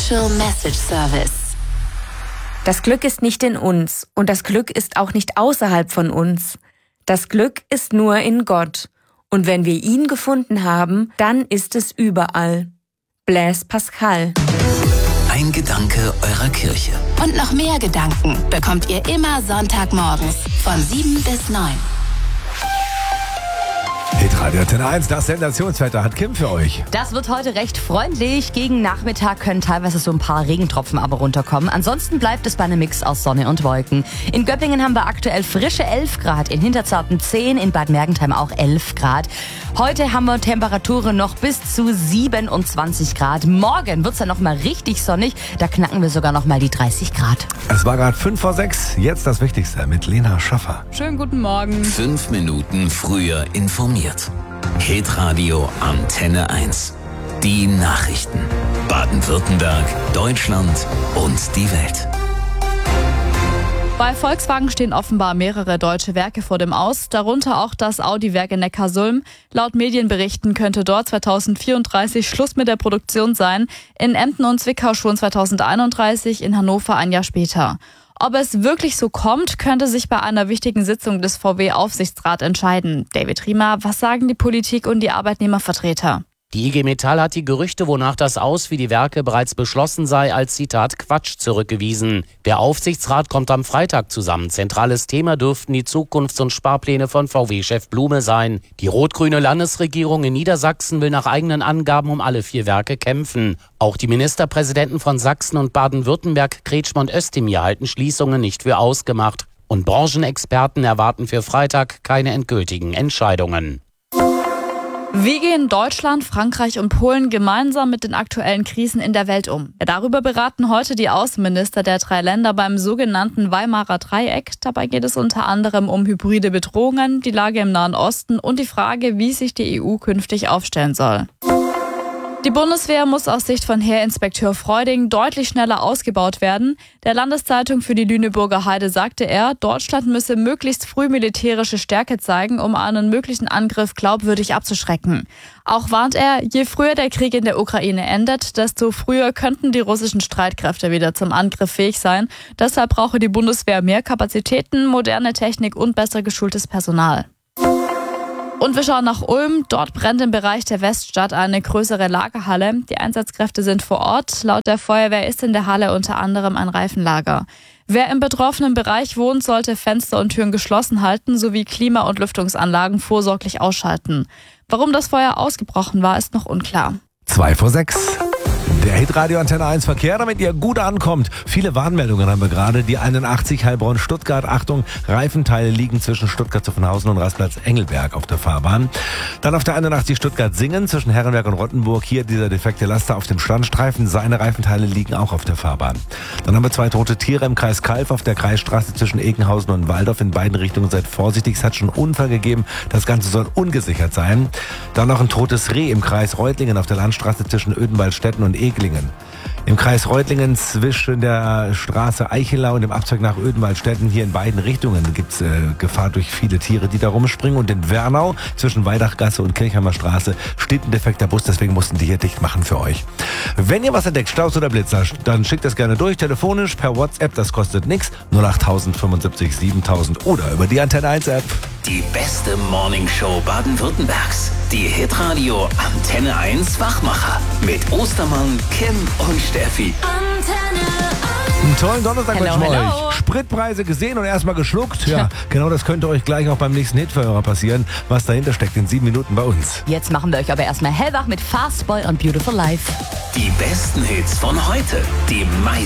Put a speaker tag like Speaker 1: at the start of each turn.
Speaker 1: Special Message Service.
Speaker 2: Das Glück ist nicht in uns und das Glück ist auch nicht außerhalb von uns. Das Glück ist nur in Gott. Und wenn wir ihn gefunden haben, dann ist es überall. Blaise Pascal.
Speaker 3: Ein Gedanke eurer Kirche.
Speaker 1: Und noch mehr Gedanken bekommt ihr immer Sonntagmorgens von 7 bis 9.
Speaker 4: Hitradio Antenne 1, das Sensationswetter hat Kim für euch.
Speaker 5: Das wird heute recht freundlich. Gegen Nachmittag können teilweise so ein paar Regentropfen aber runterkommen. Ansonsten bleibt es bei einem Mix aus Sonne und Wolken. In Göppingen haben wir aktuell frische 11 Grad, in Hinterzarten 10, in Bad Mergentheim auch 11 Grad. Heute haben wir Temperaturen noch bis zu 27 Grad. Morgen wird es dann nochmal richtig sonnig. Da knacken wir sogar nochmal die 30 Grad.
Speaker 4: Es war gerade 5:06, jetzt das Wichtigste mit Lena Schaffer.
Speaker 6: Schönen guten Morgen.
Speaker 3: 5 Minuten früher informiert. Hitradio Antenne 1. Die Nachrichten. Baden-Württemberg, Deutschland und die Welt.
Speaker 6: Bei Volkswagen stehen offenbar mehrere deutsche Werke vor dem Aus, darunter auch das Audi-Werk in Neckarsulm. Laut Medienberichten könnte dort 2034 Schluss mit der Produktion sein, in Emden und Zwickau schon 2031, in Hannover ein Jahr später. Ob es wirklich so kommt, könnte sich bei einer wichtigen Sitzung des VW-Aufsichtsrats entscheiden. David Riemer, was sagen die Politik und die Arbeitnehmervertreter?
Speaker 7: Die IG Metall hat die Gerüchte, wonach das Aus wie die Werke bereits beschlossen sei, als Zitat Quatsch zurückgewiesen. Der Aufsichtsrat kommt am Freitag zusammen. Zentrales Thema dürften die Zukunfts- und Sparpläne von VW-Chef Blume sein. Die rot-grüne Landesregierung in Niedersachsen will nach eigenen Angaben um alle 4 Werke kämpfen. Auch die Ministerpräsidenten von Sachsen und Baden-Württemberg, Kretschmer und Özdemir, halten Schließungen nicht für ausgemacht. Und Branchenexperten erwarten für Freitag keine endgültigen Entscheidungen.
Speaker 6: Wie gehen Deutschland, Frankreich und Polen gemeinsam mit den aktuellen Krisen in der Welt um? Darüber beraten heute die Außenminister der 3 Länder beim sogenannten Weimarer Dreieck. Dabei geht es unter anderem um hybride Bedrohungen, die Lage im Nahen Osten und die Frage, wie sich die EU künftig aufstellen soll. Die Bundeswehr muss aus Sicht von Heerinspekteur Freuding deutlich schneller ausgebaut werden. Der Landeszeitung für die Lüneburger Heide sagte er, Deutschland müsse möglichst früh militärische Stärke zeigen, um einen möglichen Angriff glaubwürdig abzuschrecken. Auch warnt er, je früher der Krieg in der Ukraine endet, desto früher könnten die russischen Streitkräfte wieder zum Angriff fähig sein. Deshalb brauche die Bundeswehr mehr Kapazitäten, moderne Technik und besser geschultes Personal. Und wir schauen nach Ulm. Dort brennt im Bereich der Weststadt eine größere Lagerhalle. Die Einsatzkräfte sind vor Ort. Laut der Feuerwehr ist in der Halle unter anderem ein Reifenlager. Wer im betroffenen Bereich wohnt, sollte Fenster und Türen geschlossen halten sowie Klima- und Lüftungsanlagen vorsorglich ausschalten. Warum das Feuer ausgebrochen war, ist noch unklar.
Speaker 4: 5:05. Der Hitradio Antenne 1 Verkehr, damit ihr gut ankommt. Viele Warnmeldungen haben wir gerade. Die 81 Heilbronn-Stuttgart. Achtung, Reifenteile liegen zwischen Stuttgart-Zuffenhausen und Rastplatz Engelberg auf der Fahrbahn. Dann auf der 81 Stuttgart-Singen zwischen Herrenberg und Rottenburg. Hier dieser defekte Laster auf dem Standstreifen. Seine Reifenteile liegen auch auf der Fahrbahn. Dann haben wir 2 tote Tiere im Kreis Kalf auf der Kreisstraße zwischen Ekenhausen und Waldorf. In beiden Richtungen seid vorsichtig. Es hat schon einen Unfall gegeben. Das Ganze soll ungesichert sein. Dann noch ein totes Reh im Kreis Reutlingen auf der Landstraße zwischen Ödenwaldstätten und Eglingen. Im Kreis Reutlingen zwischen der Straße Eichelau und dem Abzweig nach Ödenwaldstätten, hier in beiden Richtungen gibt es Gefahr durch viele Tiere, die da rumspringen. Und in Wernau zwischen Weidachgasse und Kirchheimer Straße steht ein defekter Bus, deswegen mussten die hier dicht machen für euch. Wenn ihr was entdeckt, Staus oder Blitzer, dann schickt das gerne durch, telefonisch, per WhatsApp, das kostet nichts, 08000 75 7000 oder über die Antenne 1 App.
Speaker 3: Die beste Morningshow Baden-Württembergs. Die Hitradio Antenne 1 Wachmacher. Mit Ostermann, Kim und Steffi.
Speaker 4: Einen tollen Donnerstag wünschen wir
Speaker 5: hello.
Speaker 4: euch. Spritpreise gesehen und erstmal geschluckt. Ja, genau das könnte euch gleich auch beim nächsten Hitverhörer passieren. Was dahinter steckt in 7 Minuten bei uns.
Speaker 5: Jetzt machen wir euch aber erstmal hellwach mit Fast Boy und Beautiful Life.
Speaker 3: Die besten Hits von heute. Die meisten